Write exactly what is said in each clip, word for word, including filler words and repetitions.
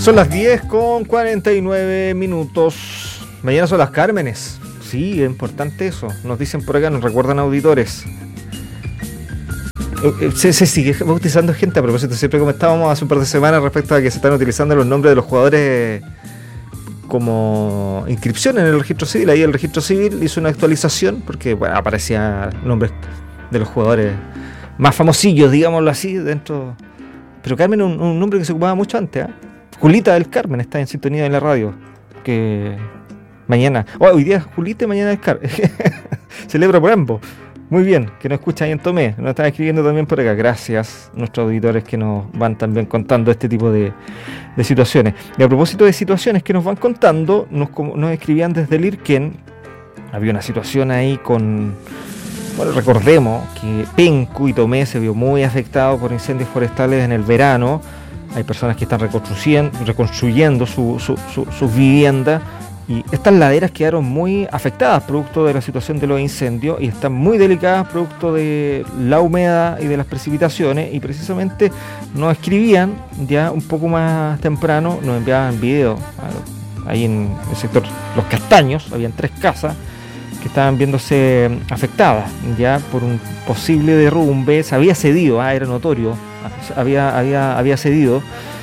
Son las diez con cuarenta y nueve minutos. Mañana son las Cármenes. Sí, es importante eso. Nos dicen por acá, nos recuerdan auditores. Se, se sigue bautizando gente. A propósito, siempre comentábamos hace un par de semanas respecto a que se están utilizando los nombres de los jugadores como inscripción en el registro civil. Ahí el registro civil hizo una actualización porque bueno, aparecían nombres de los jugadores más famosillos, digámoslo así, dentro. Pero Carmen es un, un nombre que se ocupaba mucho antes, ¿eh? Julita del Carmen está en sintonía en la radio. Que mañana, oh, hoy día es Julita y mañana es Carmen. Celebra por ambos. Muy bien, que nos escucha ahí en Tomé. Nos están escribiendo también por acá. Gracias a nuestros auditores que nos van también contando este tipo de, de situaciones. Y a propósito de situaciones que nos van contando, nos, nos escribían desde Lirquén. Había una situación ahí con... Bueno, recordemos que Penco y Tomé se vio muy afectado por incendios forestales en el verano. Hay personas que están reconstruyendo, reconstruyendo su, su, su, sus viviendas. Y estas laderas quedaron muy afectadas producto de la situación de los incendios y están muy delicadas producto de la humedad y de las precipitaciones, y precisamente nos escribían ya un poco más temprano, nos enviaban videos ahí en el sector Los Castaños. Habían tres casas que estaban viéndose afectadas ya por un posible derrumbe. Se había cedido, ah, era notorio, había, había, había cedido,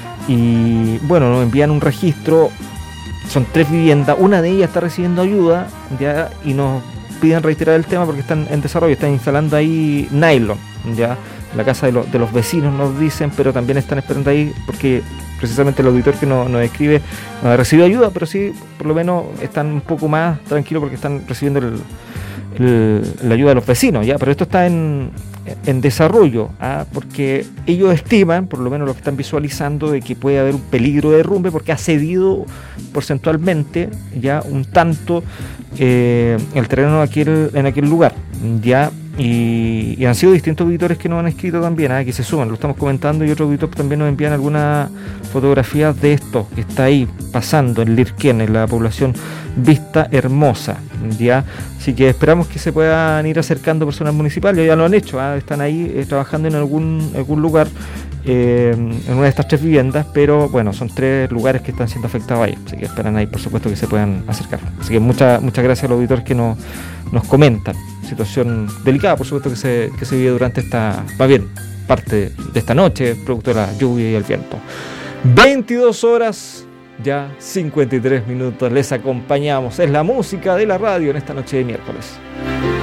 y bueno, nos envían un registro. Son tres viviendas, una de ellas está recibiendo ayuda ya, y nos piden reiterar el tema porque están en desarrollo, están instalando ahí nylon, ya, la casa de, lo, de los vecinos nos dicen, pero también están esperando ahí porque precisamente el auditor que nos, nos escribe no ha recibido ayuda, pero sí, por lo menos están un poco más tranquilos porque están recibiendo el, el, la ayuda de los vecinos, ya, pero esto está en, en desarrollo, ¿ah? Porque ellos estiman, por lo menos lo que están visualizando, de que puede haber un peligro de derrumbe porque ha cedido porcentualmente ya un tanto eh, el terreno en aquel, en aquel lugar, ya. Y, y han sido distintos auditores que nos han escrito también, ¿eh? Que se suman, lo estamos comentando, y otros auditores también nos envían algunas fotografías de esto que está ahí pasando en Lirquén, en la población Vista Hermosa, ya. Así que esperamos que se puedan ir acercando personas municipales, ya lo han hecho, ¿eh? Están ahí eh, trabajando en algún, algún lugar, eh, en una de estas tres viviendas, pero bueno, son tres lugares que están siendo afectados ahí, así que esperan ahí, por supuesto, que se puedan acercar. Así que muchas muchas gracias a los auditores que nos, nos comentan. Situación delicada, por supuesto, que se, que se vive durante esta, va bien, parte de esta noche, producto de la lluvia y el viento. veintidós horas, ya cincuenta y tres minutos, les acompañamos. Es la música de la radio en esta noche de miércoles.